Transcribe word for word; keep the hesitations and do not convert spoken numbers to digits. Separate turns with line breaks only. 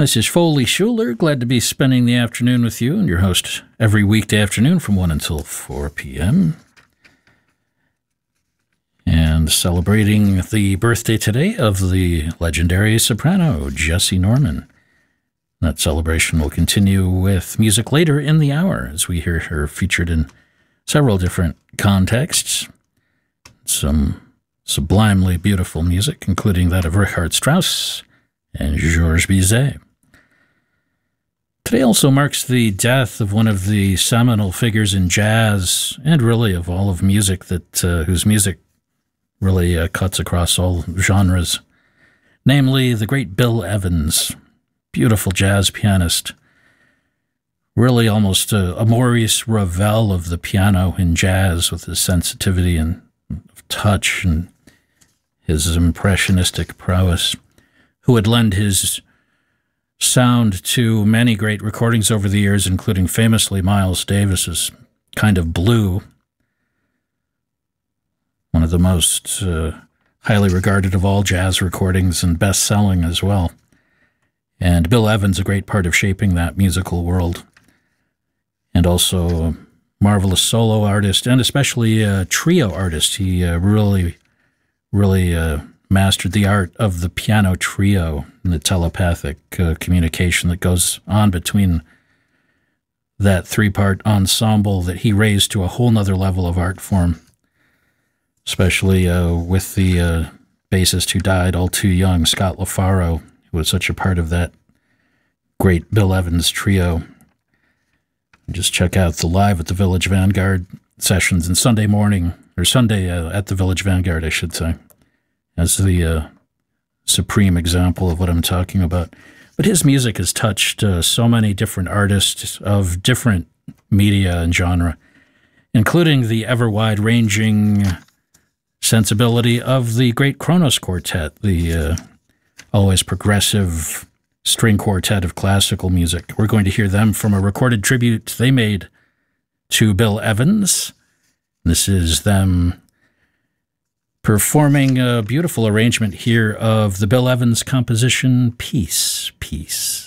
This is Foley Schuler. Glad to be spending the afternoon with you and your host every weekday afternoon from one until four p.m. And celebrating the birthday today of the legendary soprano, Jessye Norman. That celebration will continue with music later in the hour as we hear her featured in several different contexts. Some sublimely beautiful music, including that of Richard Strauss and Georges Bizet. Today also marks the death of one of the seminal figures in jazz, and really of all of music, that uh, whose music really uh, cuts across all genres, namely the great Bill Evans, beautiful jazz pianist, really almost a, a Maurice Ravel of the piano in jazz, with his sensitivity and touch and his impressionistic prowess, who would lend his sound to many great recordings over the years, including famously Miles Davis's Kind of Blue, one of the most uh, highly regarded of all jazz recordings and best-selling as well. And Bill Evans, a great part of shaping that musical world, and also a marvelous solo artist, and especially a trio artist. He uh, really, really uh, mastered the art of the piano trio and the telepathic uh, communication that goes on between that three-part ensemble that he raised to a whole nother level of art form, especially uh, with the uh, bassist who died all too young, Scott LaFaro, who was such a part of that great Bill Evans trio. Just check out the Live at the Village Vanguard sessions and Sunday morning, or Sunday uh, at the Village Vanguard, I should say, as the uh, supreme example of what I'm talking about. But his music has touched uh, so many different artists of different media and genre, including the ever wide-ranging sensibility of the great Kronos Quartet, the uh, always progressive string quartet of classical music. We're going to hear them from a recorded tribute they made to Bill Evans. This is them performing a beautiful arrangement here of the Bill Evans composition, Peace, Peace.